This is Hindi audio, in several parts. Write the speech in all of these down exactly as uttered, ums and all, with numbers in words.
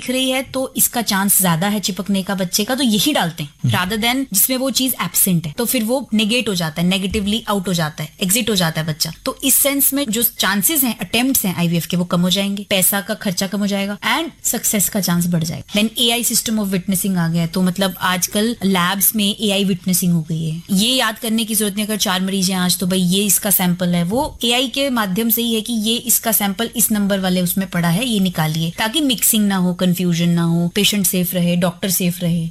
दिख रही है तो इसका चांस ज्यादा है चिपकने का बच्चे का, तो यही डालते हैं रादर देन जिसमें वो चीज एब्सेंट है, तो फिर वो नेगेट हो जाता है, नेगेटिवली आउट हो जाता है, एग्जिट हो जाता है बच्चा। तो इस सेंस में जो चांसेस हैं, अटेम्प्ट्स हैं आईवीएफ के, वो कम हो जाएंगे, पैसा का खर्चा कम हो जाएगा एंड सक्सेस का चांस बढ़ जाएगा। Then AI system of witnessing आ गया, तो मतलब आजकल लैब्स में एआई विटनेसिंग हो गई है। ये याद करने की जरूरत नहीं, अगर चार मरीज हैं आज तो भाई ये इसका सैंपल है, वो एआई के माध्यम से ही है कि ये इसका सैंपल इस नंबर वाले उसमें पड़ा है, ये निकालिए, ताकि मिक्सिंग ना हो, कंफ्यूजन ना हो, पेशेंट सेफ रहे, डॉक्टर सेफ रहे।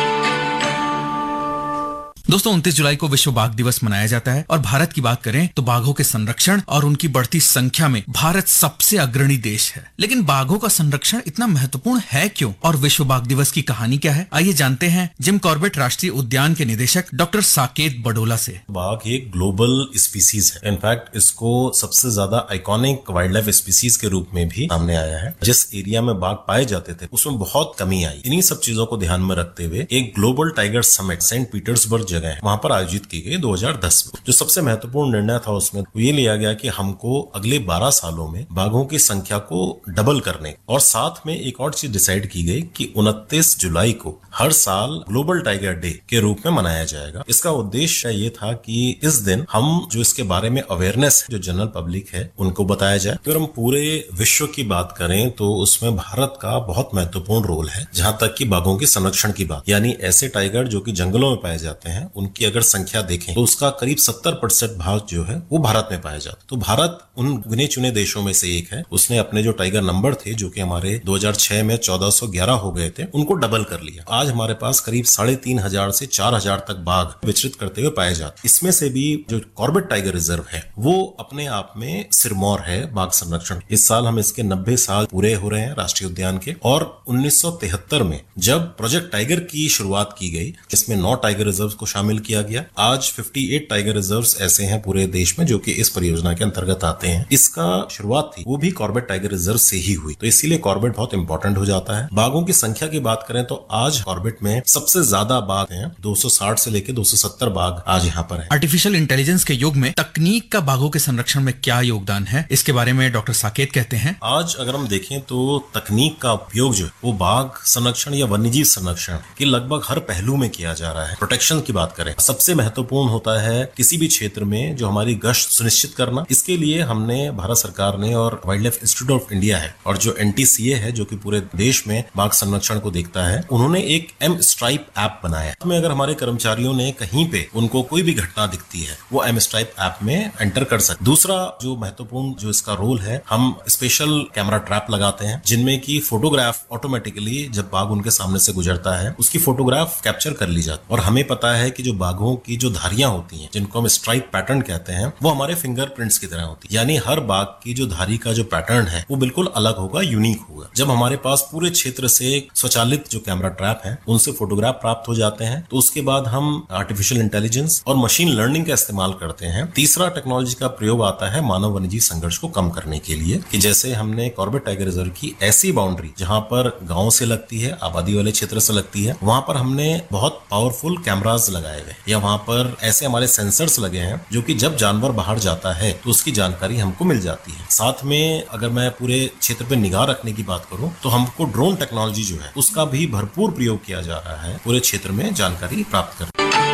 दोस्तों उनतीस जुलाई को विश्व बाघ दिवस मनाया जाता है और भारत की बात करें तो बाघों के संरक्षण और उनकी बढ़ती संख्या में भारत सबसे अग्रणी देश है। लेकिन बाघों का संरक्षण इतना महत्वपूर्ण है क्यों और विश्व बाघ दिवस की कहानी क्या है, आइए जानते हैं जिम कॉर्बेट राष्ट्रीय उद्यान के निदेशक डॉक्टर साकेत बडोला से। बाघ एक ग्लोबल स्पीसीज है। इनफैक्ट इसको सबसे ज्यादा आइकॉनिक वाइल्ड लाइफ स्पीसीज के रूप में भी सामने आया है। जिस एरिया में बाघ पाए जाते थे उसमें बहुत कमी आई। इन्हीं सब चीजों को ध्यान में रखते हुए एक global tiger summit Saint Petersburg वहां पर आयोजित की गई दो हज़ार दस में। जो सबसे महत्वपूर्ण निर्णय था उसमें ये लिया गया कि हमको अगले बारह सालों में बाघों की संख्या को डबल करने, और साथ में एक और चीज डिसाइड की गई कि उनतीस जुलाई को हर साल ग्लोबल टाइगर डे के रूप में मनाया जाएगा। इसका उद्देश्य ये था कि इस दिन हम जो इसके बारे में अवेयरनेस जो जनरल पब्लिक है उनको बताया जाए। अगर हम पूरे विश्व की बात करें तो उसमें भारत का बहुत महत्वपूर्ण रोल है, जहां तक कि बाघों के संरक्षण की बात, यानी ऐसे टाइगर जो कि जंगलों में पाए जाते हैं उनकी अगर संख्या देखें तो उसका करीब सत्तर प्रतिशत भाग जो है वो भारत में पाया जाता है। तो भारत उन गिने चुने देशों में से एक है। उसने अपने जो टाइगर नंबर थे जो कि हमारे दो हज़ार छह में चौदह सौ ग्यारह हो गए थे, उनको डबल कर लिया। आज हमारे पास करीब साढ़े तीन हजार से चार हजार तक बाघ विचरित करते हुए पाए जाते। इसमें से भी जो कॉर्बेट टाइगर रिजर्व है वो अपने आप में सिरमौर है बाघ संरक्षण। इस साल हम इसके नब्बे साल पूरे हो रहे हैं राष्ट्रीय उद्यान के। और उन्नीस सौ तिहत्तर में जब प्रोजेक्ट टाइगर की शुरुआत की गई जिसमें नौ टाइगर रिजर्व को शामिल किया गया, आज अट्ठावन टाइगर रिजर्व्स ऐसे हैं पूरे देश में जो कि इस परियोजना के अंतर्गत आते हैं। इसका शुरुआत थी वो भी कॉर्बेट टाइगर रिजर्व से ही हुई, तो इसीलिए कॉर्बेट बहुत इंपॉर्टेंट हो जाता है। बाघों की संख्या की बात करें तो आज कॉर्बेट में सबसे ज्यादा बाघ हैं, दो सौ साठ से लेकर दो सौ सत्तर बाघ आज यहाँ पर है। आर्टिफिशियल इंटेलिजेंस के युग में तकनीक का बाघों के संरक्षण में क्या योगदान है, इसके बारे में डॉक्टर साकेत कहते हैं। आज अगर हम देखें तो तकनीक का उपयोग जो वो बाघ संरक्षण या वन्यजीव संरक्षण के लगभग हर पहलू में किया जा रहा है। प्रोटेक्शन की बात करें, सबसे महत्वपूर्ण होता है किसी भी क्षेत्र में जो हमारी गश्त सुनिश्चित करना। इसके लिए हमने भारत सरकार ने और wild life institute of India है और जो एनटीसीए है जो कि पूरे देश में बाघ संरक्षण को देखता है, उन्होंने एक एम स्ट्राइप ऐप बनाया। इसमें अगर हमारे कर्मचारियों ने कहीं पे उनको कोई भी घटना दिखती है वो एम स्ट्राइप ऐप में एंटर कर सकते। दूसरा जो महत्वपूर्ण जो इसका रोल है, हम स्पेशल कैमरा ट्रैप लगाते हैं जिनमें की फोटोग्राफ ऑटोमेटिकली जब बाघ उनके सामने से गुजरता है उसकी फोटोग्राफ कैप्चर कर ली जाती है। और हमें पता है कि जो बाघों की जो धारियां होती हैं जिनको हम स्ट्राइप पैटर्न कहते हैं वो हमारे फिंगरप्रिंट्स की तरह होती है, यानी हर बाघ की जो धारी का जो पैटर्न है वो बिल्कुल अलग होगा, यूनिक होगा। जब हमारे पास पूरे क्षेत्र से स्वचालित जो कैमरा ट्रैप है उनसे फोटोग्राफ प्राप्त हो जाते हैं तो उसके बाद हम आर्टिफिशियल इंटेलिजेंस और मशीन लर्निंग का इस्तेमाल करते हैं। तीसरा टेक्नोलॉजी का प्रयोग आता है मानव वन्यजीव संघर्ष को कम करने के लिए, कि जैसे हमने कॉर्बेट टाइगर रिजर्व की ऐसी बाउंड्री जहां पर गांव से लगती है, आबादी वाले क्षेत्र से लगती है, वहां पर हमने बहुत पावरफुल कैमराज लगाए हुए या वहां पर ऐसे हमारे सेंसर्स लगे हैं जो कि जब जानवर बाहर जाता है तो उसकी जानकारी हमको मिल जाती है। साथ में अगर मैं पूरे क्षेत्र पे निगाह रखने की बात करूं तो हमको ड्रोन टेक्नोलॉजी जो है उसका भी भरपूर प्रयोग किया जा रहा है पूरे क्षेत्र में जानकारी प्राप्त करने।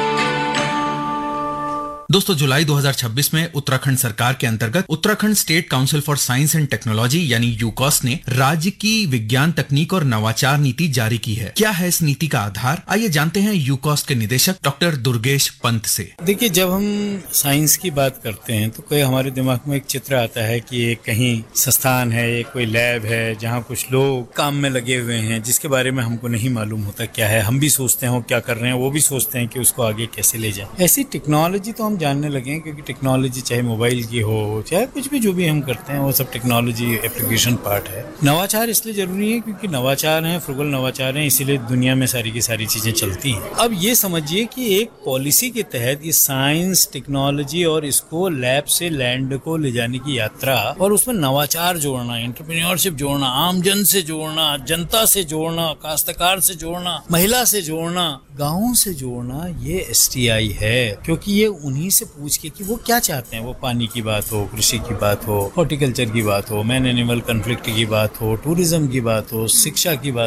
दोस्तों जुलाई दो हज़ार छब्बीस में उत्तराखंड सरकार के अंतर्गत Uttarakhand state council for science and technology यानी यूकॉस ने राज्य की विज्ञान तकनीक और नवाचार नीति जारी की है। क्या है इस नीति का आधार, आइए जानते हैं यूकॉस के निदेशक डॉक्टर दुर्गेश पंत से। देखिए, जब हम साइंस की बात करते हैं तो कोई हमारे दिमाग में एक चित्र आता है कि ये कहीं संस्थान है, ये कोई लैब है जहाँ कुछ लोग काम में लगे हुए हैं जिसके बारे में हमको नहीं मालूम होता क्या है। हम भी सोचते हैं वो क्या कर रहे हैं, वो भी सोचते हैं कि उसको आगे कैसे ले जाए। ऐसी टेक्नोलॉजी तो हम जानने लगे हैं क्योंकि टेक्नोलॉजी चाहे मोबाइल की हो चाहे कुछ भी जो भी हम करते हैं वो सब टेक्नोलॉजी एप्लीकेशन पार्ट है। नवाचार इसलिए जरूरी है क्योंकि नवाचार है, फ्रुगल नवाचार है, इसीलिए दुनिया में सारी की सारी चीजें चलती हैं। अब ये समझिए कि एक पॉलिसी के तहत ये साइंस टेक्नोलॉजी और इसको लैब से लैंड को ले जाने की यात्रा और उसमें नवाचार जोड़ना, एंटरप्रेन्योरशिप जोड़ना, आमजन से जोड़ना, जनता से जोड़ना, काश्तकार से जोड़ना, महिला से जोड़ना, गाँव से जोड़ना, ये एस टी आई है। क्योंकि ये उन्हीं से पूछ के कि वो क्या चाहते हैं, वो पानी की बात हो, कृषि की बात हो, हॉर्टिकल्चर की बात हो, मैन एनिमल कॉन्फ्लिक्ट की बात हो, टूरिज्म की बात हो, शिक्षा की बात